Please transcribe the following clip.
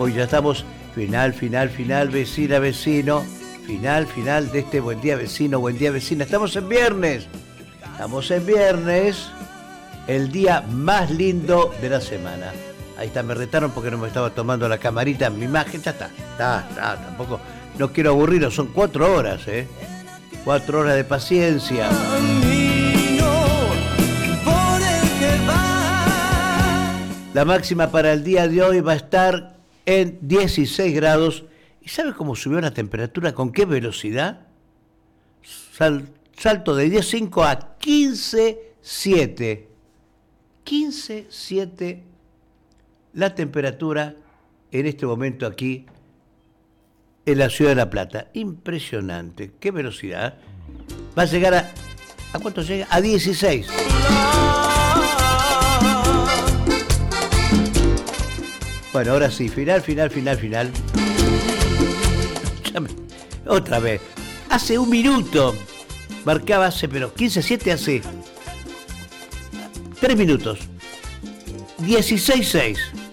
Hoy ya estamos final, vecina, vecino. Final de este buen día, vecino, buen día, vecina. Estamos en viernes. El día más lindo de la semana. Ahí está, me retaron porque no me estaba tomando la camarita en mi imagen. Ya está. Tampoco. No quiero aburrirlo, son 4 horas, 4 horas de paciencia. La máxima para el día de hoy va a estar en 16 grados. ¿Y sabe cómo subió la temperatura? ¿Con qué velocidad? Salto de 10.5 a 15.7. 15.7 la temperatura en este momento aquí en la ciudad de La Plata. Impresionante. ¿Qué velocidad? Va a llegar ¿a cuánto llega? A 16. Bueno, ahora sí, final. Otra vez. Hace un minuto. Marcaba pero 15.7 hace 3 minutos. 16.6.